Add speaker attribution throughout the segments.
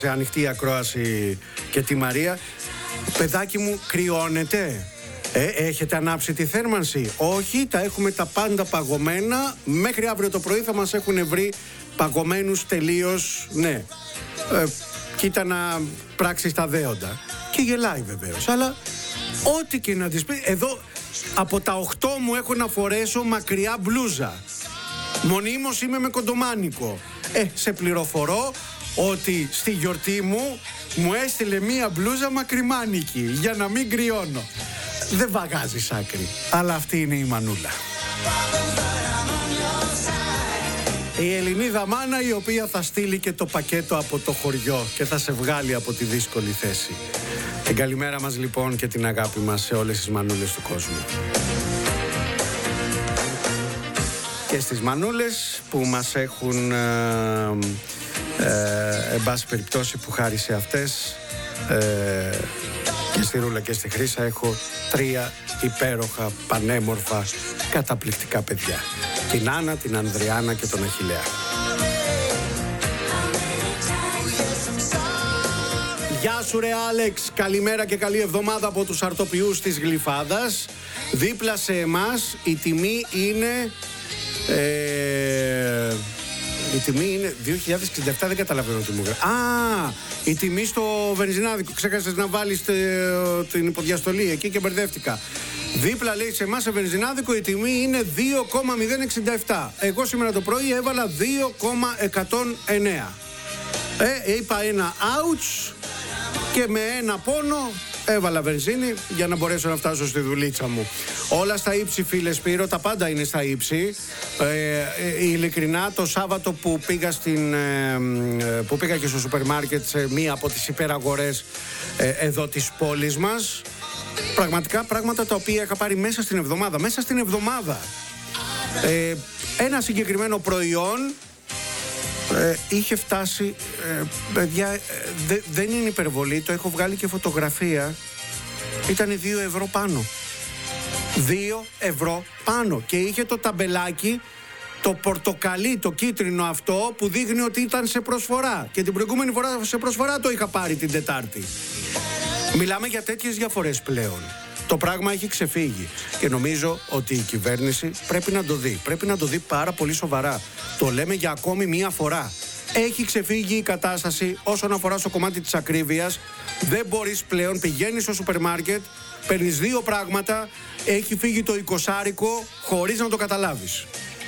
Speaker 1: σε ανοιχτή ακρόαση και τη Μαρία. Παιδάκι μου, κρυώνετε? Έχετε ανάψει τη θέρμανση? Όχι, τα έχουμε τα πάντα παγωμένα. Μέχρι αύριο το πρωί θα μας έχουν βρει παγωμένους τελείως. Ναι, κοίτα να πράξεις τα δέοντα. Και γελάει βεβαίως. Αλλά ό,τι και να της πει, εδώ από τα 8 μου έχω να φορέσω μακριά μπλούζα. Μονίμως είμαι με κοντομάνικο. Σε πληροφορώ ότι στη γιορτή μου έστειλε μία μπλούζα μακριμάνικη για να μην κρυώνω. Δεν βαγάζεις άκρη, αλλά αυτή είναι η μανούλα. Η Ελληνίδα μάνα, η οποία θα στείλει και το πακέτο από το χωριό και θα σε βγάλει από τη δύσκολη θέση. Την καλημέρα μας λοιπόν και την αγάπη μας σε όλες τις μανούλες του κόσμου. Και στις μανούλες που μας έχουν εν πάση περιπτώσει, που χάρη σε αυτές και στη Ρούλα και στη Χρύσα έχω 3 υπέροχα, πανέμορφα, καταπληκτικά παιδιά. Την Άννα, την Ανδριάνα και τον Αχιλλέα. Γεια σου ρε Άλεξ, καλημέρα και καλή εβδομάδα από τους αρτοποιούς της Γλυφάδας. Δίπλα σε εμάς η τιμή είναι... η τιμή είναι 2.067, δεν καταλαβαίνω τι μου γράφει. Η τιμή στο βενζινάδικο. Ξέχασες να βάλεις την υποδιαστολή εκεί και μπερδεύτηκα. Δίπλα λέει σε εμάς σε βενζινάδικο η τιμή είναι 2,067. Εγώ σήμερα το πρωί έβαλα 2,109. Είπα ένα ouch και με ένα πόνο έβαλα βενζίνη για να μπορέσω να φτάσω στη δουλίτσα μου. Όλα στα ύψη, φίλε Σπύρο, τα πάντα είναι στα ύψη. Ειλικρινά, το Σάββατο που πήγα και στο σούπερ μάρκετ σε μία από τις υπεραγορές εδώ της πόλης μας, πραγματικά πράγματα τα οποία είχα πάρει μέσα στην εβδομάδα. Ένα συγκεκριμένο προϊόν είχε φτάσει, παιδιά, δεν είναι υπερβολή, το έχω βγάλει και φωτογραφία, ήταν 2 ευρώ πάνω. 2 ευρώ πάνω και είχε το ταμπελάκι, το πορτοκαλί, το κίτρινο αυτό που δείχνει ότι ήταν σε προσφορά, και την προηγούμενη φορά σε προσφορά το είχα πάρει την Τετάρτη. Μιλάμε για τέτοιες διαφορές πλέον. Το πράγμα έχει ξεφύγει και νομίζω ότι η κυβέρνηση πρέπει να το δει πάρα πολύ σοβαρά. Το λέμε για ακόμη μία φορά. Έχει ξεφύγει η κατάσταση όσον αφορά στο κομμάτι της ακρίβειας. Δεν μπορείς πλέον, πηγαίνεις στο σούπερ μάρκετ, παίρνεις 2 πράγματα, έχει φύγει το 20άρικο χωρίς να το καταλάβεις.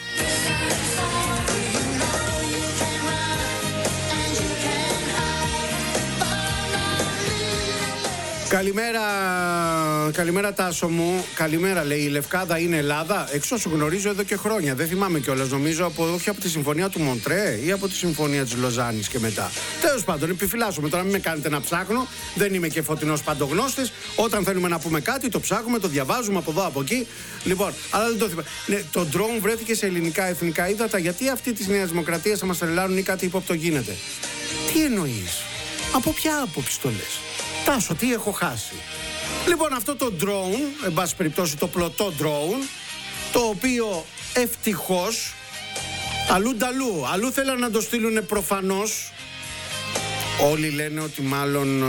Speaker 1: Καλημέρα Τάσο μου. Καλημέρα, λέει. Η Λευκάδα είναι Ελλάδα. Εξ όσο γνωρίζω εδώ και χρόνια. Δεν θυμάμαι κιόλας. Νομίζω όχι από τη συμφωνία του Μοντρέ ή από τη συμφωνία της Λοζάνης και μετά. Τέλος πάντων, επιφυλάσσομαι τώρα, μην με κάνετε να ψάχνω. Δεν είμαι και φωτεινός παντογνώστης. Όταν θέλουμε να πούμε κάτι, το ψάχνουμε, το διαβάζουμε από εδώ από εκεί. Λοιπόν, αλλά δεν το θυμάμαι. Ναι, το ντρόουν βρέθηκε σε ελληνικά εθνικά ύδατα. Γιατί αυτοί της Νέας Δημοκρατίας θα μας τρελάνουν ή κάτι ύποπτο γίνεται? Τι εννοείς? Από ποια άποψη το λες? Τάσο, τι έχω χάσει? Λοιπόν, αυτό το drone, εν πάση περιπτώσει το πλωτό drone, το οποίο ευτυχώς αλλού θέλαν να το στείλουν προφανώς. Όλοι λένε ότι μάλλον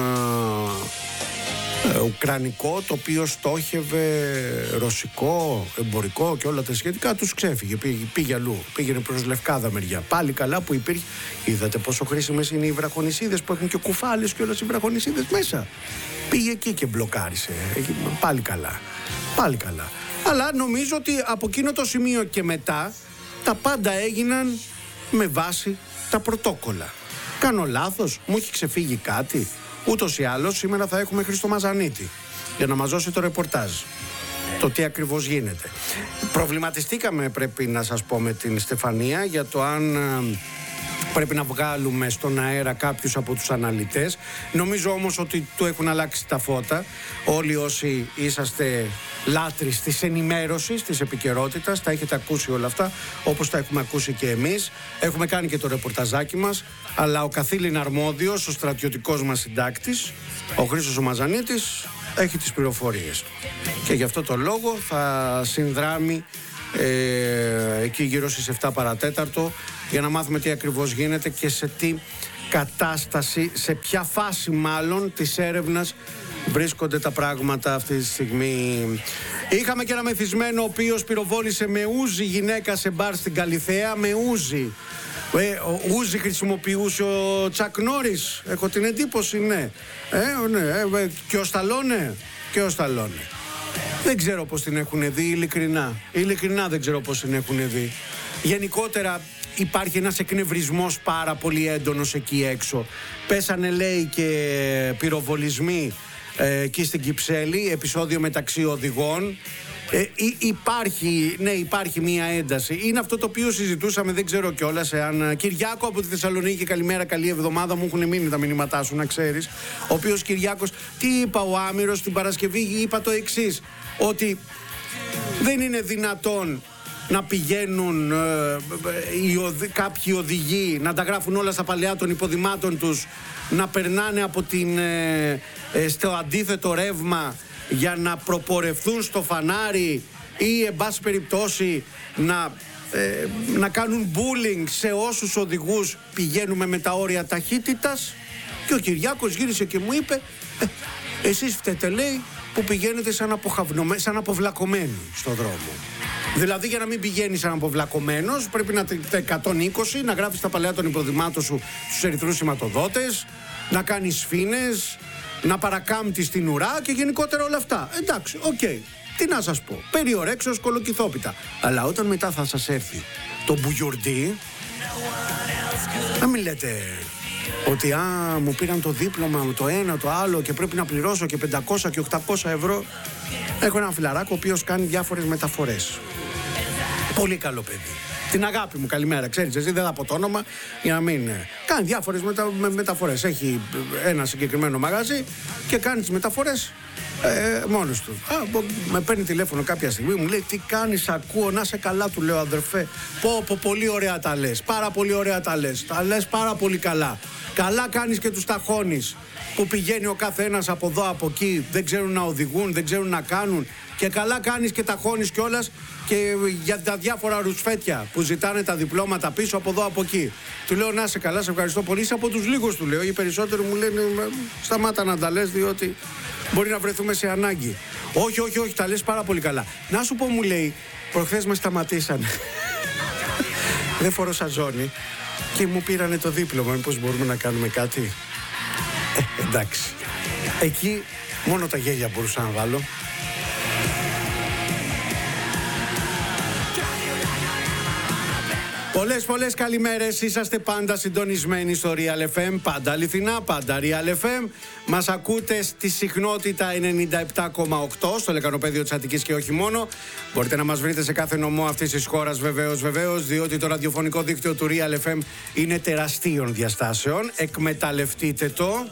Speaker 1: ουκρανικό, το οποίο στόχευε ρωσικό, εμπορικό και όλα τα σχετικά, τους ξέφυγε, πήγε αλλού, πήγαινε προς Λευκάδα μεριά. Πάλι καλά που υπήρχε. Είδατε πόσο χρήσιμες είναι οι βραχονισίδες που έχουν και κουφάλες και όλες οι βραχονισίδες μέσα? Πήγε εκεί και μπλοκάρισε. Πάλι καλά. Αλλά νομίζω ότι από εκείνο το σημείο και μετά τα πάντα έγιναν με βάση τα πρωτόκολλα. Κάνω λάθος? Μου έχει ξεφύγει κάτι? Ούτως ή άλλως σήμερα θα έχουμε Χρήστο Μαζανίτη για να μας δώσει το ρεπορτάζ, το τι ακριβώς γίνεται. Προβληματιστήκαμε, πρέπει να σας πω, με την Στεφανία για το αν πρέπει να βγάλουμε στον αέρα κάποιους από τους αναλυτές. Νομίζω όμως ότι του έχουν αλλάξει τα φώτα. Όλοι όσοι είσαστε λάτρεις της ενημέρωσης, της επικαιρότητας, τα έχετε ακούσει όλα αυτά, όπως τα έχουμε ακούσει και εμείς. Έχουμε κάνει και το ρεπορταζάκι μας, αλλά ο καθήλυν αρμόδιος, ο στρατιωτικός μας συντάκτης, ο Χρήστος ο Μαζανίτης, έχει τις πληροφορίες του. Και γι' αυτό το λόγο θα συνδράμει εκεί γύρω στις 7 παρατέταρτο για να μάθουμε τι ακριβώς γίνεται και σε τι κατάσταση, σε ποια φάση μάλλον της έρευνας βρίσκονται τα πράγματα αυτή τη στιγμή. Είχαμε και ένα μεθυσμένο ο οποίος πυροβόλησε με ούζι γυναίκα σε μπαρ στην Καλιθέα, με ούζι. Ούζι χρησιμοποιούσε ο Τσακ Νόρις, έχω την εντύπωση, ναι. Και ο Σταλόνε. Δεν ξέρω πώς την έχουν δει, ειλικρινά δεν ξέρω πώς την έχουν δει. Γενικότερα υπάρχει ένας εκνευρισμός πάρα πολύ έντονος εκεί έξω. Πέσανε, λέει, και πυροβολισμοί εκεί στην Κυψέλη, επεισόδιο μεταξύ οδηγών. Υπάρχει μία ένταση. Είναι αυτό το οποίο συζητούσαμε, δεν ξέρω κιόλας εάν. Κυριάκο από τη Θεσσαλονίκη, καλημέρα, καλή εβδομάδα. Μου έχουν μείνει τα μηνύματά σου, να ξέρεις. Ο οποίος Κυριάκος, τι είπα ο Άμυρος την Παρασκευή, είπα το εξής, ότι δεν είναι δυνατόν να πηγαίνουν κάποιοι οδηγοί να τα γράφουν όλα στα παλαιά των υποδημάτων τους, να περνάνε από στο αντίθετο ρεύμα για να προπορευθούν στο φανάρι ή εν πάση περιπτώσει να κάνουν bullying σε όσους οδηγούς πηγαίνουμε με τα όρια ταχύτητας. Και ο Κυριάκος γύρισε και μου είπε, εσείς φταίτε, λέει, που πηγαίνετε σαν αποβλακωμένοι στον δρόμο. Δηλαδή, για να μην πηγαίνει σαν αποβλακωμένος, πρέπει να 120, να γράφεις τα παλαιά των υποδημάτων σου στους ερυθρούς σηματοδότες, να κάνεις σφήνες, να παρακάμπτεις την ουρά και γενικότερα όλα αυτά. Εντάξει, οκ. Τι να σας πω. Περιορέξεως κολοκυθόπιτα. Αλλά όταν μετά θα σας έρθει το μπουγιουρντί, να μην λέτε ότι μου πήραν το δίπλωμα, το ένα, το άλλο και πρέπει να πληρώσω και 500 και 800 ευρώ. Έχω έναν φιλαράκο ο οποίος κάνει διάφορες μεταφορές. Πολύ καλό παιδί. Την αγάπη μου, καλημέρα. Ξέρεις, εσύ δεν θα πω το όνομα για να μην. Κάνει διάφορες μεταφορές. Έχει ένα συγκεκριμένο μαγαζί και κάνει τις μεταφορές μόνος του. Με παίρνει τηλέφωνο κάποια στιγμή, μου λέει, τι κάνεις, ακούω, να σε καλά, του λέω, αδερφέ. Πω, πολύ ωραία τα λες. Πάρα πολύ ωραία τα λες. Τα λες πάρα πολύ καλά. Καλά κάνεις και τους ταχώνεις. Που πηγαίνει ο καθένας από εδώ, από εκεί, δεν ξέρουν να οδηγούν, δεν ξέρουν να κάνουν. Και καλά κάνεις και ταχώνεις κιόλας και για τα διάφορα ρουσφέτια που ζητάνε τα διπλώματα πίσω από εδώ, από εκεί. Του λέω, να σε καλά, σε ευχαριστώ πολύ. Είσαι από τους λίγους, του λέω. Οι περισσότεροι μου λένε, σταμάτα να τα λες, διότι μπορεί να βρεθούμε σε ανάγκη. Όχι, τα λες πάρα πολύ καλά. Να σου πω, μου λέει, προχθές με σταματήσανε. Δεν φορώ σαζόνι και μου πήρανε το δίπλωμα. Μήπως μπορούμε να κάνουμε κάτι? Εντάξει. Εκεί μόνο τα γέλια μπορούσα να βάλω. Πολλές καλημέρες. Είσαστε πάντα συντονισμένοι στο Real FM. Πάντα αληθινά, πάντα Real FM. Μας ακούτε στη συχνότητα 97,8 στο λεκανοπέδιο της Αττικής και όχι μόνο. Μπορείτε να μας βρείτε σε κάθε νομό αυτής της χώρας, βεβαίως, διότι το ραδιοφωνικό δίκτυο του Real FM είναι τεραστίων διαστάσεων. Εκμεταλλευτείτε το.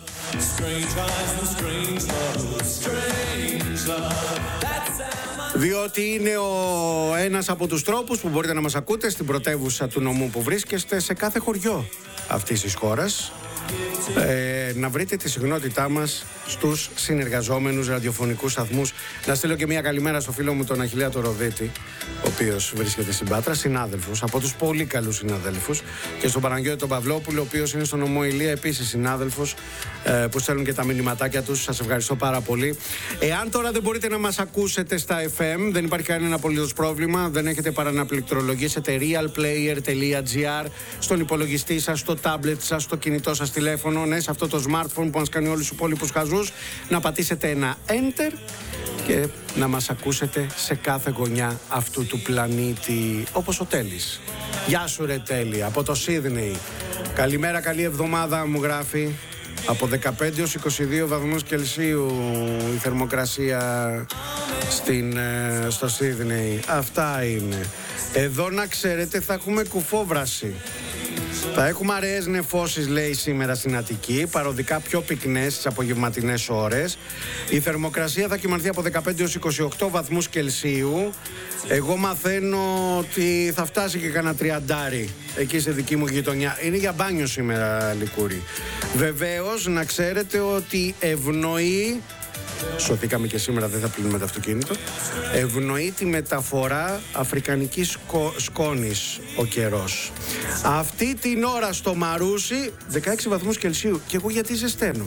Speaker 1: Διότι είναι ένας από τους τρόπους που μπορείτε να μας ακούτε στην πρωτεύουσα του νομού που βρίσκεστε, σε κάθε χωριό αυτής της χώρας. Να βρείτε τη συχνότητά μας στους συνεργαζόμενους ραδιοφωνικούς σταθμούς. Να στείλω και μια καλημέρα στο φίλο μου τον Αχιλλέα το Ροδίτη, ο οποίος βρίσκεται στην Πάτρα, συνάδελφος, από τους πολύ καλούς συναδέλφους, και στον Παναγιώτη τον Παυλόπουλο, ο οποίος είναι στον νομό Ηλία, επίσης συνάδελφος, που στέλνουν και τα μηνυματάκια τους. Σας ευχαριστώ πάρα πολύ. Εάν τώρα δεν μπορείτε να μας ακούσετε στα FM, δεν υπάρχει κανένα απολύτως πρόβλημα. Δεν έχετε παρά να πληκτρολογήσετε realplayer.gr στον υπολογιστή σας, στο tablet σας, στο κινητό σας τηλέφωνο, ναι, σε αυτό το smartphone που μας κάνει όλους τους υπόλοιπους χαζούς, να πατήσετε ένα enter και να μας ακούσετε σε κάθε γωνιά αυτού του πλανήτη, όπως ο Τέλης. Γεια σου ρε Τέλη, από το Σίδνεϊ. Καλημέρα, καλή εβδομάδα, μου γράφει. Από 15 έως 22 βαθμούς Κελσίου η θερμοκρασία στο Σίδνεϊ. Αυτά είναι. Εδώ να ξέρετε θα έχουμε κουφόβραση. Θα έχουμε αραιές νεφώσεις, λέει, σήμερα στην Αττική, παροδικά πιο πυκνές στις απογευματινές ώρες. Η θερμοκρασία θα κυμανθεί από 15 έως 28 βαθμούς Κελσίου. Εγώ μαθαίνω ότι θα φτάσει και κανένα 30 εκεί σε δική μου γειτονιά. Είναι για μπάνιο σήμερα, Λικούρι. Βεβαίως, να ξέρετε ότι ευνοεί Σωθήκαμε και σήμερα, δεν θα πλύνουμε το αυτοκίνητο. Ευνοεί τη μεταφορά αφρικανικής σκόνης ο καιρός. Αυτή την ώρα στο Μαρούσι 16 βαθμούς Κελσίου. Και εγώ γιατί ζεσταίνομαι?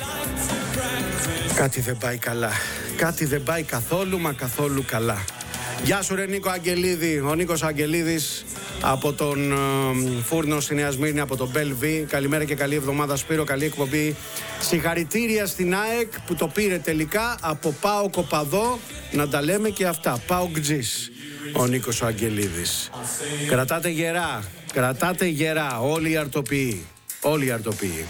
Speaker 1: Κάτι δεν πάει καλά. Κάτι δεν πάει καθόλου μα καθόλου καλά. Γεια σου ρε Νίκο Αγγελίδη. Ο Νίκος Αγγελίδης από τον Φούρνο στη Νέα Σμύρνη, από τον Μπέλβι. Καλημέρα και καλή εβδομάδα Σπύρο, καλή εκπομπή. Συγχαρητήρια στην ΑΕΚ που το πήρε τελικά από ΠΑΟΚ οπαδό. Να τα λέμε και αυτά, ΠΑΟΚ Τζις. Ο Νίκος Αγγελίδης. Κρατάτε γερά, κρατάτε γερά. Όλοι οι αρτοποιοί. Όλοι οι αρτοποιοί.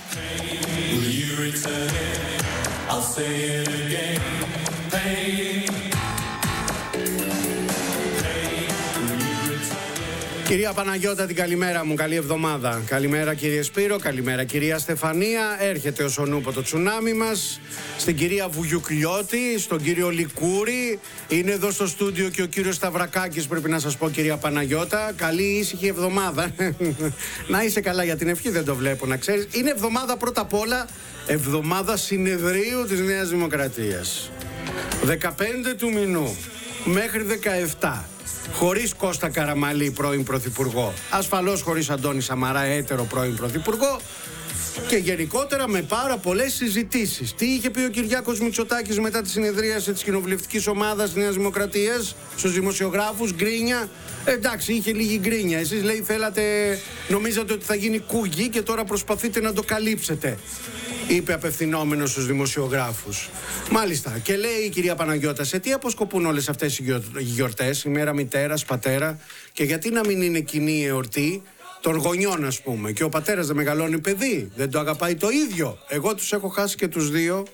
Speaker 1: Κυρία Παναγιώτα, την καλημέρα μου, καλή εβδομάδα. Καλημέρα κύριε Σπύρο, καλημέρα κυρία Στεφανία. Έρχεται ο Σονούπο το τσουνάμι μας. Στην κυρία Βουγιουκλιώτη, στον κύριο Λικούρη. Είναι εδώ στο στούντιο και ο κύριος Σταυρακάκης, πρέπει να σας πω κυρία Παναγιώτα. Καλή ήσυχη εβδομάδα. Να είσαι καλά, για την ευχή δεν το βλέπω να ξέρεις. Είναι εβδομάδα πρώτα απ' όλα, εβδομάδα συνεδρίου της Νέας Δημοκρατίας. 15 του μηνού μέχρι 17. Χωρίς Κώστα Καραμαλή, πρώην Πρωθυπουργό. Ασφαλώς χωρίς Αντώνη Σαμαρά, έτερο πρώην Πρωθυπουργό. Και γενικότερα με πάρα πολλές συζητήσεις. Τι είχε πει ο Κυριάκος Μητσοτάκης μετά τη συνεδρίαση της κοινοβουλευτικής ομάδας της Νέας Δημοκρατίας στους δημοσιογράφους? Γκρίνια. Εντάξει, είχε λίγη γκρίνια. Εσείς λέει νομίζατε ότι θα γίνει κούγι και τώρα προσπαθείτε να το καλύψετε, είπε απευθυνόμενος στους δημοσιογράφους. Μάλιστα. Και λέει η κυρία Παναγιώτα, σε τι αποσκοπούν όλες αυτές οι γιορτές, η μέρα μητέρας, πατέρα, και γιατί να μην είναι κοινή η εορτή των γονιών, ας πούμε? Και ο πατέρας δεν μεγαλώνει παιδί, δεν το αγαπάει το ίδιο? Εγώ τους έχω χάσει και τους δύο.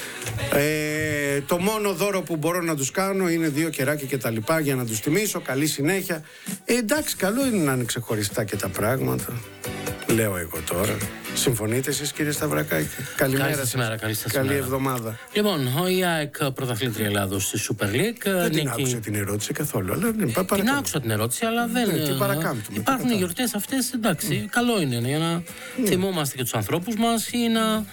Speaker 1: Το μόνο δώρο που μπορώ να τους κάνω είναι 2 κεράκια και τα λοιπά για να τους τιμήσω. Καλή συνέχεια. Εντάξει, καλό είναι να είναι ξεχωριστά και τα πράγματα, λέω εγώ τώρα. Συμφωνείτε εσείς κύριε Σταυρακάκη? Καλημέρα σας. Καλή εβδομάδα.
Speaker 2: Λοιπόν, η ΑΕΚ πρωταθλήτρια Ελλάδος στη Super League.
Speaker 1: Δεν την άκουσα την ερώτηση καθόλου. Αλλά
Speaker 2: την άκουσα την ερώτηση, αλλά δεν. Υπάρχουν οι γιορτές αυτές, εντάξει. Καλό είναι για να θυμόμαστε και τους ανθρώπους μας ή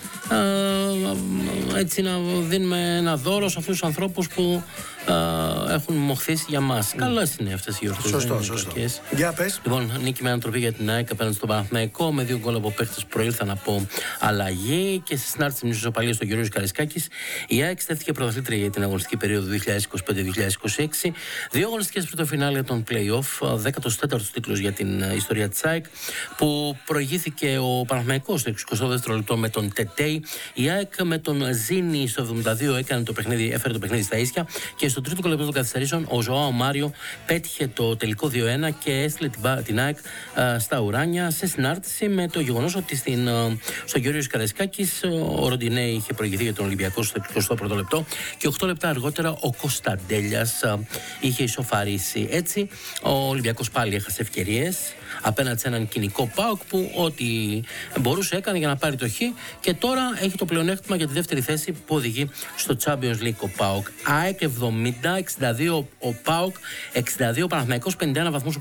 Speaker 2: έτσι να δίνουμε ένα δώρο σε αυτούς τους ανθρώπους που έχουν μοχθήσει για μας. Καλές είναι αυτές οι γιορτές.
Speaker 1: Σωστό. Για πες.
Speaker 2: Λοιπόν, νίκη με ανατροπή για την ΑΕΚ απέναντι στον Παναθηναϊκό, με 2 γκολ από παίχτες που προήλθαν από αλλαγή, και στη συνάρτηση της ισοπαλίας στον Γιώργο Καραϊσκάκης, η ΑΕΚ στέφθηκε πρωταθλήτρια για την αγωνιστική περίοδο 2025-2026. 2 αγωνιστικές πρωτοφινάλε των play-off, 14ος τίτλος για την ιστορία της ΑΕΚ, που προηγήθηκε ο Παναθηναϊκός στο 22ο λεπτό με τον Τετέι. Η ΑΕΚ με τον Ζήνη στο 72 έφερε το παιχνίδι στα ίσια, και στο 3ο λεπτό των καθυστερήσεων ο Ζωάο Μάριο πέτυχε το τελικό 2-1 και έστειλε την ΑΕΚ στα ουράνια, σε συνάρτηση με το γεγονός ότι στο Γιώργος Καραϊσκάκης ο Ροντινέ είχε προηγηθεί για τον Ολυμπιακό στο 21ο λεπτό και 8 λεπτά αργότερα ο Κωνσταντέλιας είχε ισοφαρίσει. Έτσι ο Ολυμπιακός πάλι έχασε ευκαιρίες απέναντι σε έναν κοινικό ΠΑΟΚ που ό,τι μπορούσε έκανε για να πάρει το χ, και τώρα έχει το πλεονέκτημα για τη δεύτερη θέση που οδηγεί στο Champions League ο ΠΑΟΚ. ΑΕΚ 70-62 ο ΠΑΟΚ, 62 ο Παναθηναϊκός, 51 βαθμούς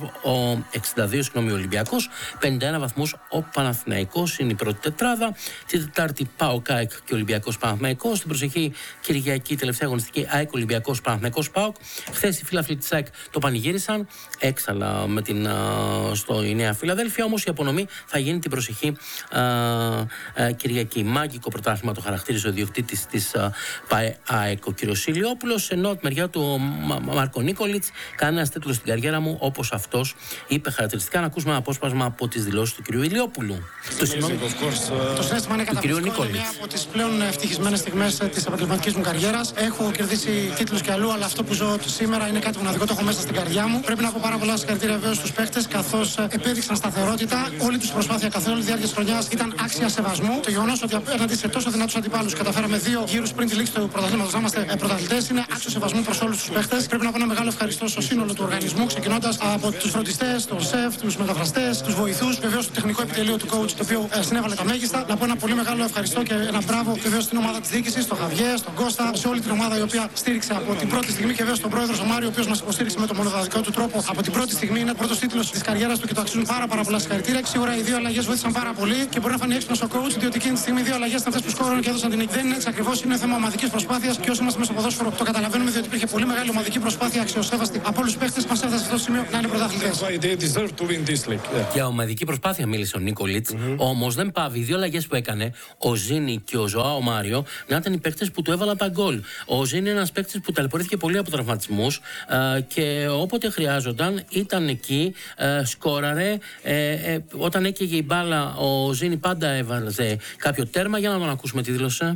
Speaker 2: ο Ολυμπιακός, 51 βαθμούς ο Παναθηναϊκός είναι η πρώτη τετράδα. Τη Τετάρτη ΠΑΟΚ, ΑΕΚ και Ολυμπιακός Παναθηναϊκός. Στην προσεχή Κυριακή τελευταία αγωνιστική ΑΕΚ Ολυμπιακός Παναθηναϊκός ΠΑΟΚ. Χθες οι φίλαθλοι της ΑΕΚ το πανηγύρισαν έξαλα με η Νέα Φιλαδέλφια, όμως η απονομή θα γίνει την προσεχή Κυριακή. Μάγικο πρωτάθλημα το χαρακτήριζε ο διοκτήτης της ΑΕΚ ο κ. Ηλιόπουλος, ενώ από τη μεριά του ο Μάρκο Νίκολιτς, κανένας τίτλος στην καριέρα μου, όπως αυτός είπε χαρακτηριστικά. Να ακούσουμε ένα απόσπασμα από τις δηλώσεις του κ. Ηλιόπουλου.
Speaker 3: Το συνέστημα είναι καταπληκτικό. Είναι μια από τις πλέον ευτυχισμένες στιγμές της επαγγελματικής μου καριέρας. Έχω κερδίσει τίτλους κι αλλού, αλλά αυτό που ζω σήμερα είναι κάτι μοναδικό. Το έχω μέσα στην καρδιά μου. Πρέπει να πω πάρα πολλά συγχαρητήρια βέβαια στους παίχτες, καθώς επέδειξαν σταθερότητα. Όλη τους προσπάθεια καθ' όλη τη διάρκεια της χρονιάς ήταν άξια σεβασμού. Το γεγονός ότι απέναντι σε τόσο δυνατούς αντιπάλους καταφέραμε 2 γύρους πριν τη λήξη του πρωταθλήματος να είμαστε πρωταθλητές είναι άξιο σεβασμού προς όλους τους παίχτες. Πρέπει να πω ένα μεγάλο ευχαριστώ στο σύνολο του οργανισμού, ξεκινώντας από τους φροντιστές, τον σεφ, τους μεταφραστές, τους βοηθούς, βεβαίως το τεχνικό επιτελείο του coach, το οποίο συνέβαλε τα μέγιστα. Να πω ένα πολύ μεγάλο ευχαριστώ και ένα μπράβο βεβαίως στην ομάδα της διοίκησης, στον Χαβιέ, στον Κώστα, σε όλη την ομάδα η οποία στήριξε από την πρώτη στιγμή και βέβαια στον πρόεδρο ο Μάριο, ο οποίος μας υποστήριξε με τον μοναδικό του τρόπο από την πρώτη στιγμή. Είναι ο πρώτος τίτλος της καριέρας του και το αξίζουν πάρα πολλά συγχαρητήρια. Σίγουρα οι δύο αλλαγές βοήθησαν πάρα πολύ και μπορεί να φανεί έξυπνος ο coach, διότι εκείνη τη στιγμή οι δύο αλλαγές ήταν αυτές που σκόρουν και έδωσαν την νίκη. Δεν είναι έτσι ακριβώς, είναι θέμα ομαδικής προσπάθειας και όσοι είμαστε μέσα στο ποδόσφαιρο το καταλαβαίνουμε, διότι υπήρχε πολύ μεγάλη ομαδική προσπάθεια αξιοσέβαστη από όλους τους παίχτες που μας έφτασε σε αυτό το σημείο να είναι πρωταθλητές.
Speaker 2: Για ομαδική προσπάθεια μίλησε ο Νίκολιτς, όμως δεν πάβει οι δύο αλλαγές που έκανε, ο Ζήνη και ο Ζωάο Μάριο, να ήταν οι παίκτες που του έβαλαν τα γκολ. Ο Ζήνη είναι ένας παίκτης που ταλαιπωρήθηκε πολύ από τραυματισμούς και όποτε χρειάζονταν ήταν εκεί, σκόραρε. Όταν έκαιγε η μπάλα, ο Ζήνη πάντα έβαλε κάποιο τέρμα. Για να τον ακούσουμε τι δήλωσε.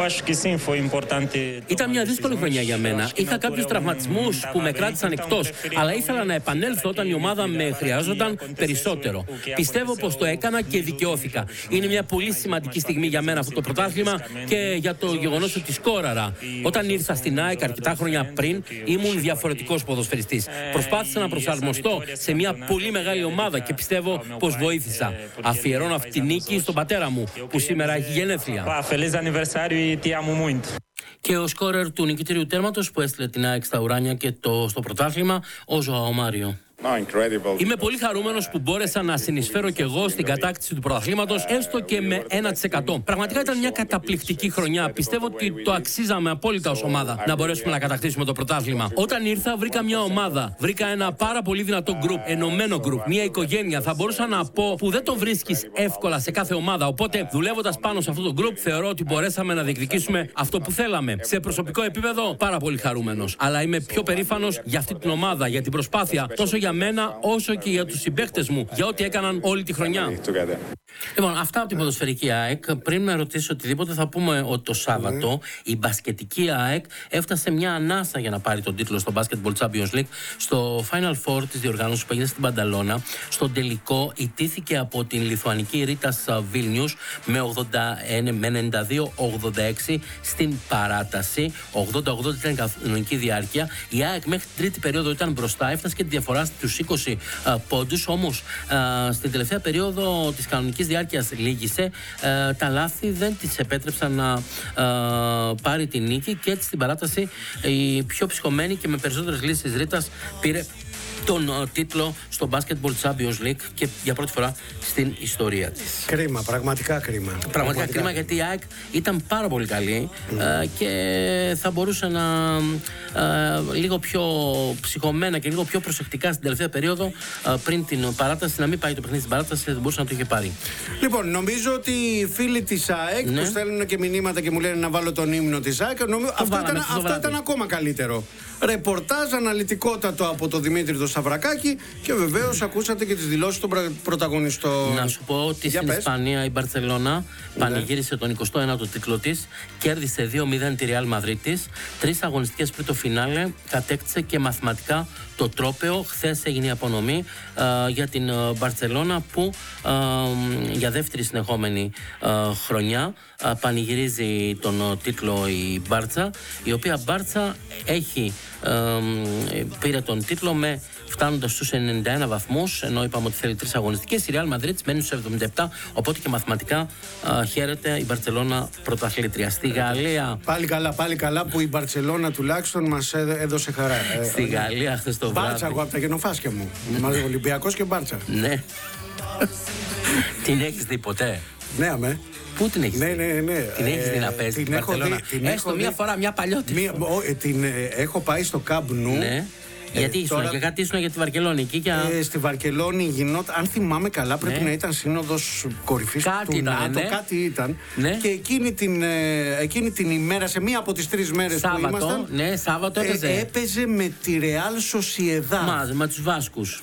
Speaker 2: Ήταν μια δύσκολη χρονιά για μένα. Είχα κάποιους τραυματισμούς που με κράτησαν εκτός, αλλά ήθελα να επανέλθω όταν η ομάδα με χρειάζονταν περισσότερο. Πιστεύω πως το έκανα και δικαιώθηκα. Είναι μια πολύ σημαντική στιγμή για μένα αυτό το πρωτάθλημα και για το γεγονός ότι σκόραρα. Όταν ήρθα στην ΑΕΚ αρκετά χρόνια πριν, ήμουν διαφορετικός ποδοσφαιριστής. Προσπάθησα να προσαρμοστώ σε μια πολύ μεγάλη ομάδα και πιστεύω πως βοήθησα. Αφιερώνω αυτή τη νίκη στον πατέρα μου, που σήμερα έχει γενέθλια. Και ο σκόρερ του νικητήριου τέρματος που έστειλε την ΑΕΚ στα ουράνια και στο πρωτάθλημα, ο Ζωάο Μάριο. Είμαι πολύ χαρούμενος που μπόρεσα να συνεισφέρω κι εγώ στην κατάκτηση του πρωταθλήματος, έστω και με 1%. Πραγματικά ήταν μια καταπληκτική χρονιά. Πιστεύω ότι το αξίζαμε απόλυτα ως ομάδα να μπορέσουμε να κατακτήσουμε το πρωτάθλημα. Όταν ήρθα, βρήκα μια ομάδα. Βρήκα ένα πάρα πολύ δυνατό γκρουπ, ενωμένο γκρουπ, μια οικογένεια. Θα μπορούσα να πω που δεν το βρίσκεις εύκολα σε κάθε ομάδα. Οπότε, δουλεύοντας πάνω σε αυτό το γκρουπ, θεωρώ ότι μπορέσαμε να διεκδικήσουμε αυτό που θέλαμε. Σε προσωπικό επίπεδο, πάρα πολύ χαρούμενος. Αλλά είμαι πιο περήφανος για αυτή την ομάδα, για την προσπάθεια, τόσο για μένα όσο και για τους συμπαίκτες μου, για ό,τι έκαναν όλη τη χρονιά. Λοιπόν, αυτά από την ποδοσφαιρική ΑΕΚ. Πριν με ρωτήσει οτιδήποτε, θα πούμε ότι το Σάββατο η μπασκετική ΑΕΚ έφτασε μια ανάσα για να πάρει τον τίτλο στο Basketball Champions League. Στο Final Four της διοργάνωσης που έγινε στην Πανταλώνα, στον τελικό ιτήθηκε από την λιθουανική Ρίτας Βίλνιους με 92-86 στην παράταση. 80-80 ήταν η κανονική διάρκεια. Η ΑΕΚ μέχρι την τρίτη περίοδο ήταν μπροστά, έφτασε και τη διαφορά στους 20 πόντους. Όμως στην τελευταία περίοδο της κανονικής διάρκειας λύγησε. Τα λάθη δεν της επέτρεψαν να πάρει τη νίκη και έτσι στην παράταση η πιο ψυχωμένη και με περισσότερες λύσεις Ρίτας πήρε τον τίτλο στο Basketball Champions League και για πρώτη φορά στην ιστορία της.
Speaker 1: Κρίμα, πραγματικά κρίμα.
Speaker 2: Πραγματικά κρίμα, γιατί η ΑΕΚ ήταν πάρα πολύ καλή και θα μπορούσε να λίγο πιο ψυχωμένα και λίγο πιο προσεκτικά στην τελευταία περίοδο πριν την παράταση, να μην πάει το παιχνίδι στην παράταση, δεν μπορούσε να το είχε πάρει.
Speaker 1: Λοιπόν, νομίζω ότι οι φίλοι της ΑΕΚ που στέλνουν και μηνύματα και μου λένε να βάλω τον ύμνο της ΑΕΚ, αυτό ήταν ακόμα καλύτερο. Ρεπορτάζ αναλυτικότατο από τον Δημήτρη τον Σταυρακάκη και βεβαίως ακούσατε και τις δηλώσεις των πρωταγωνιστών.
Speaker 2: Να σου πω ότι στην Ισπανία η Μπαρτσελώνα πανηγύρισε τον 21ο τίτλο της, κέρδισε 2-0 τη Ρεάλ Μαδρίτης, 3 αγωνιστικές πριν το φινάλε, κατέκτησε και μαθηματικά το τρόπαιο. Χθες έγινε η απονομή για την Μπαρτσελώνα που για δεύτερη συνεχόμενη χρονιά πανηγυρίζει τον τίτλο η Μπάρτσα, η οποία Μπάρτσα έχει πήρε τον τίτλο φτάνοντας στους 91 βαθμούς, ενώ είπαμε ότι θέλει 3 αγωνιστικές. Η Real Madrid μένει στους 77, οπότε και μαθηματικά χαίρεται η Μπαρτσελώνα πρωταθλήτρια. Στη Γαλλία...
Speaker 1: Πάλι καλά που η Μπαρτσελώνα τουλάχιστον μας έδωσε χαρά.
Speaker 2: Στη Γαλλία χθες το βράδυ.
Speaker 1: Μπάρτσα, εγώ από τα γενοφάσκια μου. Ολυμπιακός και Μπάρτσα.
Speaker 2: Ναι. Την έχεις δει ποτέ?
Speaker 1: Ναι, αμέ.
Speaker 2: Πού την έχεις δει?
Speaker 1: Ναι.
Speaker 2: Την έχεις δει να παίζει την Μπαρτσελώνα? Έστω μία φορά, μια παλιότερη.
Speaker 1: Έχω πάει στο Camp Nou.
Speaker 2: Ναι. Γιατί ήσουν, και κάτι ήσουν για τη Βαρκελόνη εκεί και...
Speaker 1: Στη Βαρκελόνη γινόταν, αν θυμάμαι καλά, πρέπει να ήταν σύνοδος κορυφής του ΝΑΤΟ, κάτι ήταν. Ναι. Και εκείνη την ημέρα, σε μία από τις 3 μέρες που ήμασταν,
Speaker 2: Σάββατο
Speaker 1: έπαιζε με τη Ρεάλ Σοσιεδάδ.
Speaker 2: Με τους Βάσκους.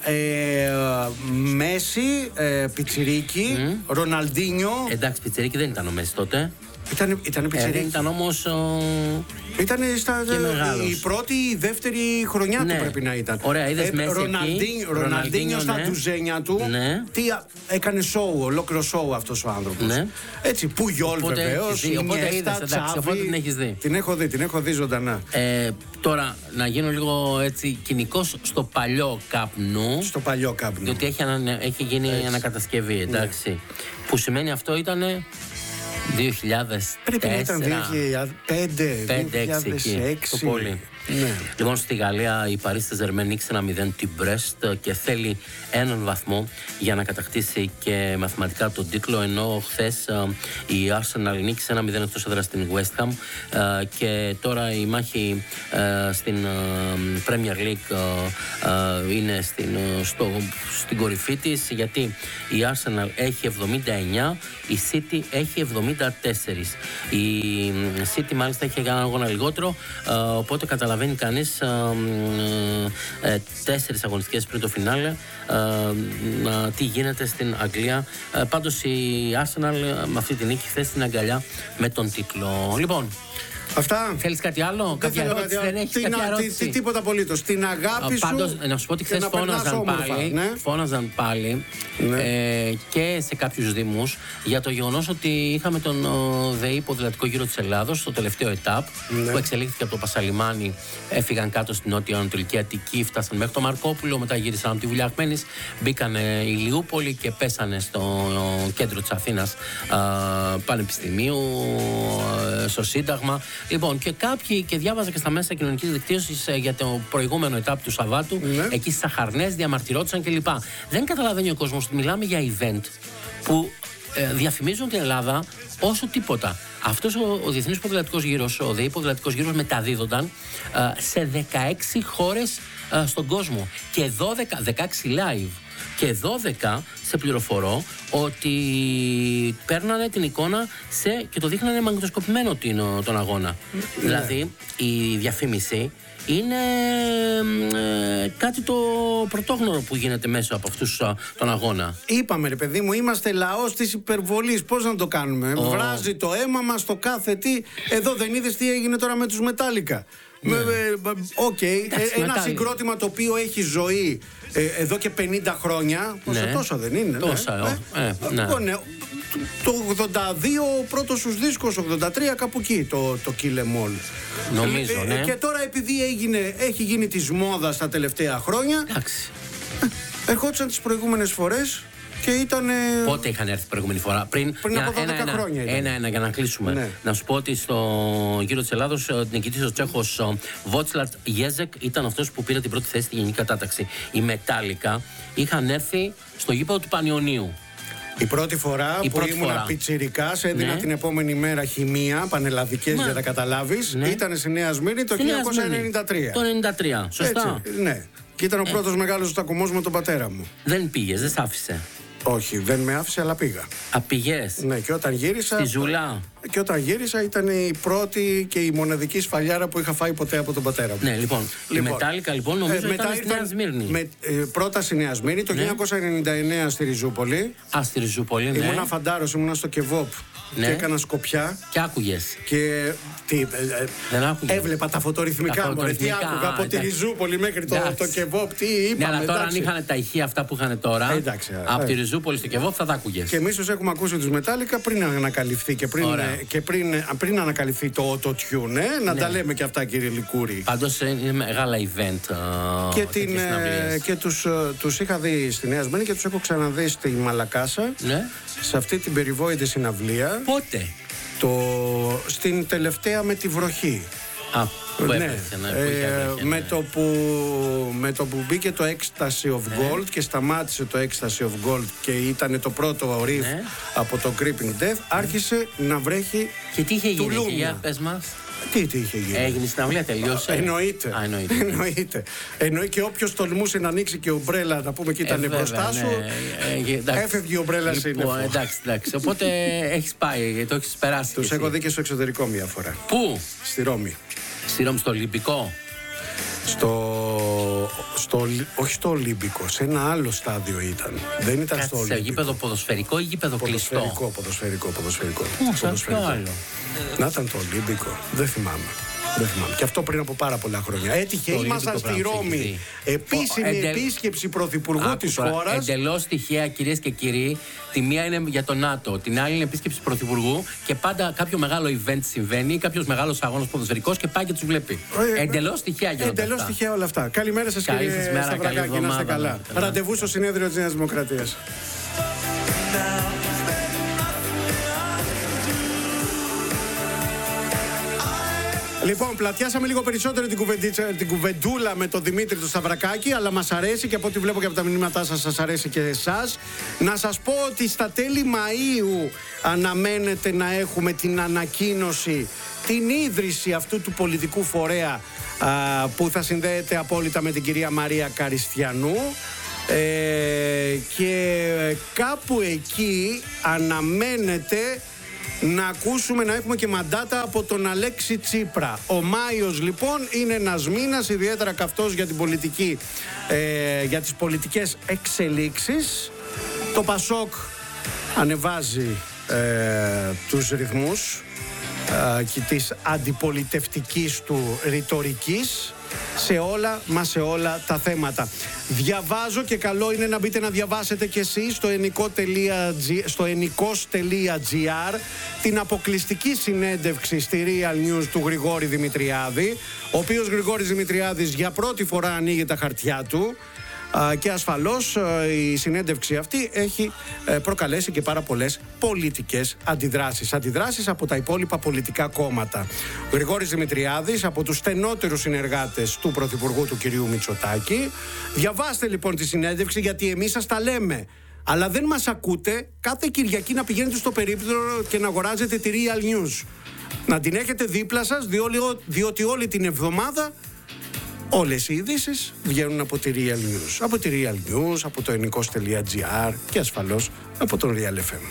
Speaker 1: Μέση, Πιτσιρίκι, Ροναλντίνιο.
Speaker 2: Εντάξει, Πιτσιρίκι δεν ήταν ο Μέση τότε.
Speaker 1: Ήταν πιτσιρίκι.
Speaker 2: Δεν ήταν όμως.
Speaker 1: Ήταν η πρώτη ή η δεύτερη χρονιά του πρέπει να ήταν.
Speaker 2: Ωραία, είδες Μέση
Speaker 1: Ροναλντίνιο στα ντουζένια του.
Speaker 2: Ναι.
Speaker 1: Τι έκανε σόου, ολόκληρο σόου αυτός ο άνθρωπος.
Speaker 2: Ναι.
Speaker 1: Έτσι, Πουγιόλ βεβαίως.
Speaker 2: Οπότε την έχεις δει.
Speaker 1: Την έχω δει ζωντανά.
Speaker 2: Τώρα, να γίνω λίγο έτσι κοινικός στο παλιό Camp Nou.
Speaker 1: Στο παλιό Camp Nou.
Speaker 2: Διότι έχει γίνει ανακατασκευή, εντάξει. Ναι. Που σημαίνει αυτό ήτανε 2004.
Speaker 1: Πρέπει να ήταν 2005-2006.
Speaker 2: Το πολύ.
Speaker 1: Ναι.
Speaker 2: Λοιπόν, στη Γαλλία η Paris Saint-Germain νίκησε 1-0 την Brest και θέλει έναν βαθμό για να κατακτήσει και μαθηματικά τον τίτλο, ενώ χθες η Arsenal νίκησε 1-0 εκτός έδρας στην West Ham και τώρα η μάχη στην Premier League είναι στην κορυφή της, γιατί η Arsenal έχει 79, η City έχει 74. Η City μάλιστα έχει έναν αγώνα λιγότερο, οπότε καταλαβαίνει κανείς 4 αγωνιστικές πριν το φινάλε τι γίνεται στην Αγγλία. Πάντως η Arsenal με αυτή την νίκη χθες στην αγκαλιά με τον τίτλο. Λοιπόν,
Speaker 1: αυτά.
Speaker 2: Θέλεις κάτι άλλο? Κάποια ερώτηση? Δεν έχεις κάποια ερώτηση?
Speaker 1: Τίποτα απολύτως. Την αγάπη σου.
Speaker 2: Πάντως, να σου πω ότι χθες φώναζαν πάλι και σε κάποιους δήμους για το γεγονός ότι είχαμε τον ΔΕΗ ποδηλατικό γύρο της Ελλάδος στο τελευταίο ετάπ που εξελίχθηκε από το Πασαλιμάνι, έφυγαν κάτω στην νότια Ανατολική Αττική, φτάσαν μέχρι το Μαρκόπουλο, μετά γύρισαν από τη Βουλή Αχμένης, μπήκαν η Λιούπολη και πέσανε στο κέντρο της Αθήνας, Πανεπιστημίου, στο Σύνταγμα. Λοιπόν, και κάποιοι, και διάβαζα και στα μέσα κοινωνικής δικτύωσης για το προηγούμενο ετάπ του Σαββάτου, εκεί στις Αχαρνές διαμαρτυρόντουσαν κλπ. Δεν καταλαβαίνει ο κόσμος ότι μιλάμε για event που διαφημίζουν την Ελλάδα όσο τίποτα. Αυτός ο Διεθνής Ποδηλατικός Γύρος, ο ΔΕΗ Ποδηλατικός Γύρος, μεταδίδονταν σε 16 χώρες στον κόσμο και 16 live. Και 12 σε πληροφορώ ότι παίρνανε την εικόνα και το δείχνανε μαγνητοσκοπημένο τον αγώνα. Δηλαδή η διαφήμιση είναι κάτι το πρωτόγνωρο που γίνεται μέσα από αυτούς τον αγώνα.
Speaker 1: Είπαμε ρε παιδί μου, είμαστε λαός της υπερβολής. Πώς να το κάνουμε? Βράζει το αίμα μας το κάθε τι. Εδώ δεν είδες τι έγινε τώρα με τους Μετάλλικα? Ένα συγκρότημα το οποίο έχει ζωή εδώ και 50 χρόνια. Τόσο δεν είναι?
Speaker 2: Τόσα,
Speaker 1: το 82 ο πρώτος τους δίσκος, 83 κάπου εκεί το Kill Em All.
Speaker 2: Νομίζω,
Speaker 1: και τώρα επειδή έχει γίνει της μόδας τα τελευταία χρόνια, ερχόντουσαν τις προηγούμενες φορές και ήταν.
Speaker 2: Πότε είχαν έρθει την προηγούμενη φορά? Πριν
Speaker 1: από 12 χρόνια.
Speaker 2: Ένα για να κλείσουμε. Ναι. Να σου πω ότι στο γύρο της Ελλάδος νικητής ο Τσέχος Βότσλαρτ Γέζεκ ήταν αυτός που πήρε την πρώτη θέση στη γενική κατάταξη. Οι Μετάλλικα είχαν έρθει στο γήπεδο του Πανιωνίου.
Speaker 1: Η πρώτη φορά που ήμουν πιτσιρικάς, έδινα την επόμενη μέρα χημεία, πανελλαδικές για να καταλάβεις, ήταν στη Νέα Σμύρνη το 1993.
Speaker 2: Το 1993, σωστά.
Speaker 1: Έτσι, ναι. Και ήταν ο πρώτος μεγάλος στακωμός με τον πατέρα μου.
Speaker 2: Δεν πήγες, δεν σ' άφησε?
Speaker 1: Όχι, δεν με άφησε, αλλά πήγα.
Speaker 2: Πήγες?
Speaker 1: Ναι, και όταν γύρισα.
Speaker 2: Στη Ζουλά.
Speaker 1: Και όταν γύρισα ήταν η πρώτη και η μοναδική σφαλιάρα που είχα φάει ποτέ από τον πατέρα μου.
Speaker 2: Ναι, λοιπόν. Η Μετάλλικα λοιπόν νομίζω ήταν στη Νέα Σμύρνη.
Speaker 1: Πρώτα στη Νέα Σμύρνη, το 1999 στη Ριζούπολη.
Speaker 2: Στη Ριζούπολη, ναι.
Speaker 1: Ήμουνα φαντάρος, ήμουνα στο Κεβόπ. Και έκανα σκοπιά.
Speaker 2: Και άκουγες?
Speaker 1: Και
Speaker 2: δεν άκουγες?
Speaker 1: Έβλεπα τα φωτορυθμικά. Τι άκουγα από τη Ριζούπολη μέχρι το Κεβόπ. Τι είπαμε?
Speaker 2: Ναι, αλλά τώρα αν είχαν τα ηχεία αυτά που είχαν τώρα, από τη Ριζούπολη στο Κεβόπ θα τα άκουγες.
Speaker 1: Και εμείς τους έχουμε ακούσει τους Μετάλλικα πριν ανακαλυφθεί και πριν ανακαλυφθεί το auto-tune, να τα λέμε και αυτά, κύριε Λικούρη.
Speaker 2: Πάντως είναι μεγάλα event.
Speaker 1: Και τους είχα δει στη Νέα Σμύρνη και τους έχω ξαναδεί στη Μαλακάσα, σε αυτή την περιβόητη συναυλία.
Speaker 2: Πότε?
Speaker 1: Στην τελευταία με τη βροχή. Με το που μπήκε το Ecstasy of Gold και σταμάτησε το Ecstasy of Gold και ήταν το πρώτο riff από το Creeping Death, άρχισε να βρέχει.
Speaker 2: Και τι είχε γίνει, για πες μας?
Speaker 1: Τι είχε γίνει?
Speaker 2: Έγινε συναυλία, τελείωσε?
Speaker 1: Εννοείται. Και όποιος τολμούσε να ανοίξει και ομπρέλα, να πούμε και ήταν μπροστά σου, έφευγε η ομπρέλα σύννεφο.
Speaker 2: Εντάξει. Οπότε έχεις πάει, το έχεις περάσει.
Speaker 1: Τους έχω δει και στο εξωτερικό μία φορά.
Speaker 2: Πού?
Speaker 1: Στη Ρώμη.
Speaker 2: Στη Ρώμη, στο Ολυμπικό?
Speaker 1: όχι στο Ολύμπικο, σε ένα άλλο στάδιο ήταν. Δεν ήταν στο Ολύμπικο.
Speaker 2: Σε γήπεδο ποδοσφαιρικό ή γήπεδο κλειστό?
Speaker 1: Ποδοσφαιρικό.
Speaker 2: Ποιο άλλο?
Speaker 1: Να ήταν το Ολύμπικο, δεν θυμάμαι. Και αυτό πριν από πάρα πολλά χρόνια. Έτυχε, ήμασταν στη Ρώμη. Επίσημη επίσκεψη πρωθυπουργού της χώρας.
Speaker 2: Εντελώς τυχαία, κυρίες και κύριοι. Τη μία είναι για το ΝΑΤΟ, την άλλη είναι επίσκεψη πρωθυπουργού και πάντα κάποιο μεγάλο event συμβαίνει, κάποιος μεγάλος αγώνας ποδοσφαιρικός και πάει και τους βλέπει. Εντελώς τυχαία γίνονται.
Speaker 1: Εντελώς τυχαία όλα αυτά. Καλημέρα σας, κύριε Σταυρακάκη, να είστε καλά. Ραντεβού στο συνέδριο της Νέας Δημοκρατίας. Λοιπόν, πλατιάσαμε λίγο περισσότερο την κουβεντούλα με τον Δημήτρη του Σταυρακάκη, αλλά μας αρέσει και από ό,τι βλέπω και από τα μηνύματά σας αρέσει και εσάς. Να σας πω ότι στα τέλη Μαΐου αναμένεται να έχουμε την ανακοίνωση, την ίδρυση αυτού του πολιτικού φορέα που θα συνδέεται απόλυτα με την κυρία Μαρία Καριστιανού. Και κάπου εκεί αναμένεται να ακούσουμε, να έχουμε και μαντάτα από τον Αλέξη Τσίπρα. Ο Μάιος λοιπόν είναι ένας μήνας ιδιαίτερα καυτός για την πολιτική, για τις πολιτικές εξελίξεις. Το Πασόκ ανεβάζει τους ρυθμούς και της αντιπολιτευτικής του ρητορικής σε όλα τα θέματα. Διαβάζω και καλό είναι να μπείτε να διαβάσετε κι εσείς στο ενικός.gr την αποκλειστική συνέντευξη στη Real News του Γρηγόρη Δημητριάδη, ο οποίος Γρηγόρης Δημητριάδης για πρώτη φορά ανοίγει τα χαρτιά του και ασφαλώς η συνέντευξη αυτή έχει προκαλέσει και πάρα πολλές πολιτικές αντιδράσεις από τα υπόλοιπα πολιτικά κόμματα. Ο Γρηγόρης Δημητριάδης, από τους στενότερους συνεργάτες του Πρωθυπουργού του κυρίου Μητσοτάκη. Διαβάστε λοιπόν τη συνέντευξη, γιατί εμείς σας τα λέμε, αλλά δεν μας ακούτε. Κάθε Κυριακή να πηγαίνετε στο περίπτερο και να αγοράζετε τη Real News, να την έχετε δίπλα σας, διότι όλη την εβδομάδα όλες οι ειδήσεις βγαίνουν από τη Real News. Από τη Real News, από το ενικός.gr και ασφαλώς από τον Real FM.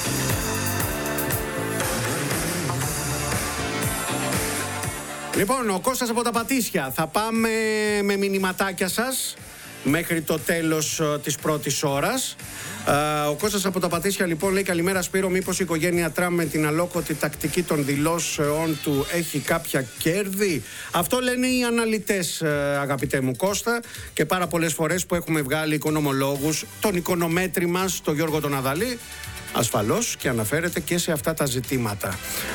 Speaker 1: Λοιπόν, ο Κώστας από τα Πατήσια. Θα πάμε με μηνυματάκια σας μέχρι το τέλος της πρώτης ώρας. Ο Κώστας από τα Πατήσια λοιπόν λέει: καλημέρα Σπύρο, μήπως η οικογένεια Τραμπ με την αλόκοτη τακτική των δηλώσεών του έχει κάποια κέρδη? Αυτό λένε οι αναλυτές, αγαπητέ μου Κώστα, και πάρα πολλές φορές που έχουμε βγάλει οικονομολόγους, τον οικονομέτρη μας, τον Γιώργο τον Αδαλή, ασφαλώς και αναφέρεται και σε αυτά τα ζητήματα.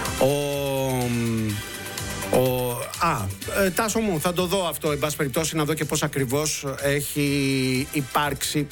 Speaker 1: Τάσο μου, θα το δω αυτό, εν πάση περιπτώσει, να δω και πώς ακριβώς έχει υπάρξει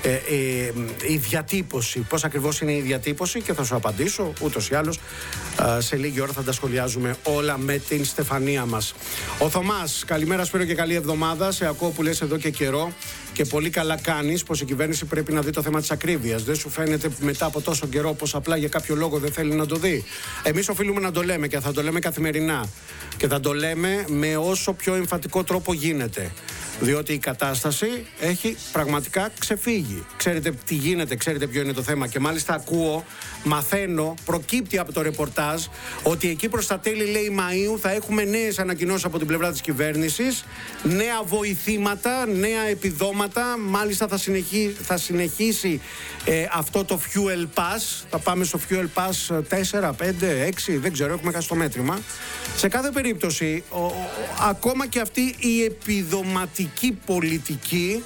Speaker 1: η διατύπωση. Πώς ακριβώς είναι η διατύπωση και θα σου απαντήσω ούτως ή άλλως. Σε λίγη ώρα θα τα σχολιάζουμε όλα με την Στεφανία μας. Ο Θωμάς, καλημέρα Σπύρο και καλή εβδομάδα. Σε ακούω που λες εδώ και καιρό και πολύ καλά κάνεις πως η κυβέρνηση πρέπει να δει το θέμα της ακρίβειας. Δεν σου φαίνεται μετά από τόσο καιρό πως απλά για κάποιο λόγο δεν θέλει να το δει? Εμείς οφείλουμε να το λέμε και θα το λέμε καθημερινά. Και θα το λέμε με όσο πιο εμφατικό τρόπο γίνεται. Διότι η κατάσταση έχει πραγματικά ξεφύγει. Ξέρετε τι γίνεται, ξέρετε ποιο είναι το θέμα. Και μάλιστα ακούω, μαθαίνω, προκύπτει από το ρεπορτάζ ότι εκεί προς τα τέλη, λέει, Μαΐου θα έχουμε νέες ανακοινώσεις από την πλευρά της κυβέρνησης, νέα βοηθήματα, νέα επιδόματα. Μάλιστα θα συνεχίσει αυτό το Fuel Pass. Θα πάμε στο Fuel Pass 4, 5, 6, δεν ξέρω, έχουμε χάσει το μέτρημα. Σε κάθε περίπτωση, ακόμα και αυτή η επιδοματική πολιτική,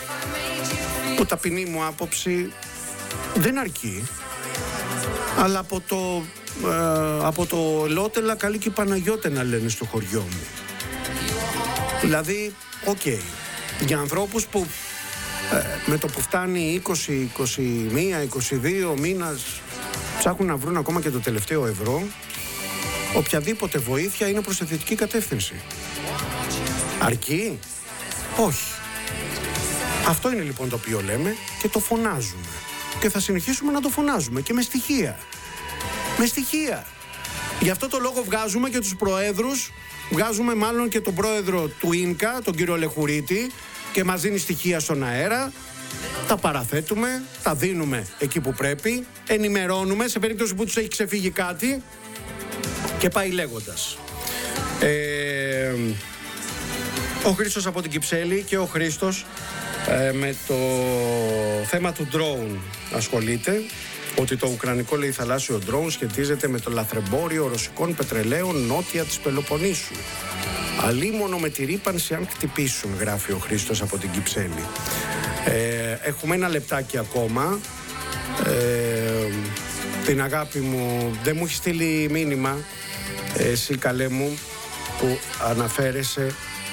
Speaker 1: που ταπεινή μου άποψη δεν αρκεί, αλλά από το Λότελα καλή και η Παναγιώτενα λένε στο χωριό μου. Δηλαδή, για ανθρώπους που με το που φτάνει 20, 21, 22 μήνας ψάχνουν να βρουν ακόμα και το τελευταίο ευρώ, οποιαδήποτε βοήθεια είναι προς θετική κατεύθυνση. Αρκεί? Όχι. Αυτό είναι λοιπόν το οποίο λέμε και το φωνάζουμε. Και θα συνεχίσουμε να το φωνάζουμε και με στοιχεία. Με στοιχεία. Γι' αυτό το λόγο βγάζουμε και τους προέδρους, βγάζουμε μάλλον και τον πρόεδρο του ΙΝΚΑ, τον κύριο Λεχουρίτη, και μας δίνει στοιχεία στον αέρα. Τα παραθέτουμε, τα δίνουμε εκεί που πρέπει, ενημερώνουμε σε περίπτωση που τους έχει ξεφύγει κάτι και πάει λέγοντας. Ο Χρήστος από την Κυψέλη και ο Χρήστος με το θέμα του drone ασχολείται. Ότι το ουκρανικό, λέει, θαλάσσιο drone σχετίζεται με το λαθρεμπόριο ρωσικών πετρελαίων νότια της Πελοποννήσου. Αλίμονο με τη ρύπανση αν χτυπήσουν, γράφει ο Χρήστος από την Κυψέλη. Έχουμε ένα λεπτάκι ακόμα. Την αγάπη μου, δεν μου έχει στείλει μήνυμα εσύ, καλέ μου, που αναφέρεσαι.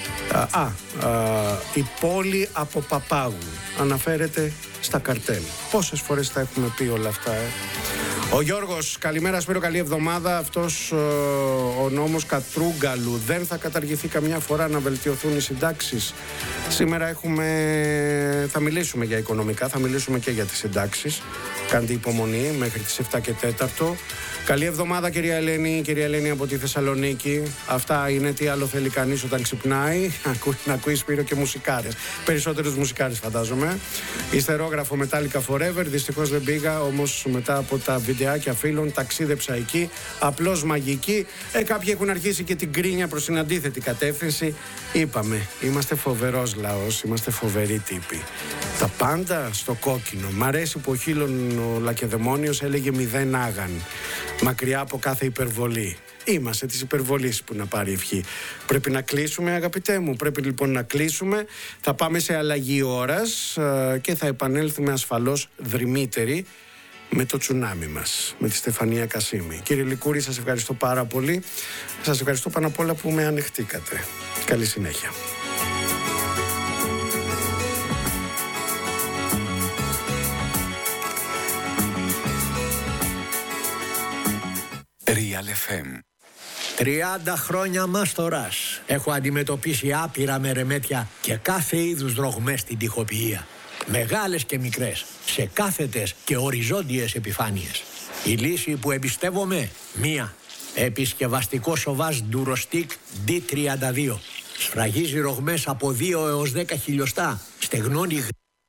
Speaker 1: Η πόλη από Παπάγου αναφέρεται στα καρτέλ. Πόσες φορές τα έχουμε πει όλα αυτά, Ο Γιώργος, καλημέρα Σπύρο, καλή εβδομάδα. Αυτός ο νόμος Κατρούγκαλου δεν θα καταργηθεί καμιά φορά να βελτιωθούν οι συντάξεις? Σήμερα θα μιλήσουμε για οικονομικά, θα μιλήσουμε και για τις συντάξεις. Κάντε υπομονή μέχρι τις 7 και 4. Καλή εβδομάδα κυρία Ελένη από τη Θεσσαλονίκη. Αυτά είναι, τι άλλο θέλει κανείς όταν ξυπνάει? Να ακούει Σπύρο και μουσικάρες. Περισσότερους μουσικάρες φαντάζομαι. Ιστερόγραφο Metallica Forever. Δυστυχώς δεν πήγα, όμως μετά από τα βιντεάκια φίλων ταξίδεψα εκεί. Απλώς μαγική. Κάποιοι έχουν αρχίσει και την κρίνια προς την αντίθετη κατεύθυνση. Είπαμε, είμαστε φοβερός λαός, είμαστε φοβεροί τύποι. Τα πάντα στο κόκκινο. Μ' αρέσει που ο Χίλων ο Λακεδαιμόνιος έλεγε 0 άγαν. Μακριά από κάθε υπερβολή. Είμαστε της υπερβολής που να πάρει ευχή. Πρέπει να κλείσουμε, αγαπητέ μου. Πρέπει λοιπόν να κλείσουμε. Θα πάμε σε αλλαγή ώρας και θα επανέλθουμε ασφαλώς δρυμύτεροι με το τσουνάμι μας, με τη Στεφανία Κασίμη. Κύριε Λικούρη, σας ευχαριστώ πάρα πολύ. Σας ευχαριστώ πάνω απ' όλα που με ανεχτήκατε. Καλή συνέχεια.
Speaker 4: Real FM.
Speaker 5: 30 χρόνια μάστορας. Έχω αντιμετωπίσει άπειρα μερεμέτια και κάθε είδους δρογμές στην τοιχοποιία. Μεγάλες και μικρές, σε κάθετες και οριζόντιες επιφάνειες. Η λύση που εμπιστεύομαι, μία. Επισκευαστικό σοβάζ Durostic D32. Σφραγίζει ρογμές από 2 έως 10 χιλιοστά. Στεγνώνει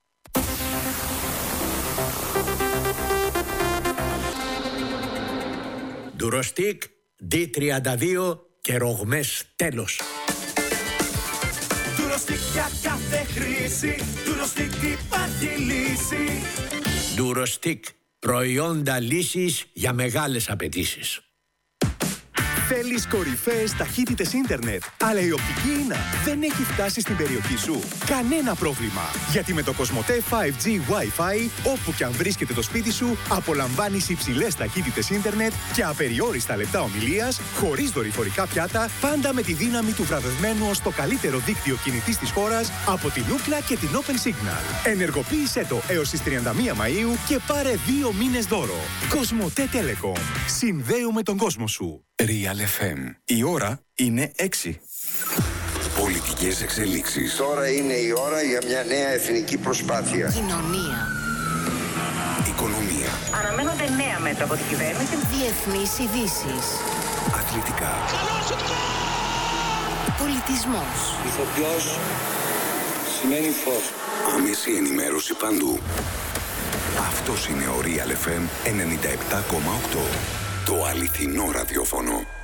Speaker 5: Durostic D32 και ρογμές τέλος.
Speaker 6: Durostic για κάθε χρήση, Durostic υπάρχει λύση.
Speaker 5: Durostic, προϊόντα λύσης για μεγάλες απαιτήσεις.
Speaker 7: Θέλεις κορυφαίες ταχύτητες ίντερνετ, αλλά η οπτική ίνα δεν έχει φτάσει στην περιοχή σου? Κανένα πρόβλημα, γιατί με το Cosmote 5G Wi-Fi, όπου και αν βρίσκεται το σπίτι σου, απολαμβάνεις υψηλές ταχύτητες ίντερνετ και απεριόριστα λεπτά ομιλίας, χωρίς δορυφορικά πιάτα, πάντα με τη δύναμη του βραβευμένου ως το καλύτερο δίκτυο κινητής της χώρας από την Ookla και την Open Signal. Ενεργοποίησέ το έως τις 31 Μαΐου και πάρε 2 μήνες δώρο. Cosmote Telecom. Συνδέουμε τον κόσμο σου.
Speaker 4: Real FM. Η ώρα είναι 6. Πολιτικές εξελίξεις.
Speaker 8: Τώρα είναι η ώρα για μια νέα εθνική προσπάθεια.
Speaker 9: Κοινωνία.
Speaker 4: Οικονομία.
Speaker 9: Αναμένονται νέα μέτρα από την κυβέρνηση. Διεθνείς ειδήσεις.
Speaker 4: Αθλητικά.
Speaker 9: Πολιτισμός.
Speaker 10: Ηθοποιός σημαίνει φως.
Speaker 4: Άμεση ενημέρωση παντού. Αυτός είναι ο Real FM 97,8. Το αληθινό ραδιόφωνο.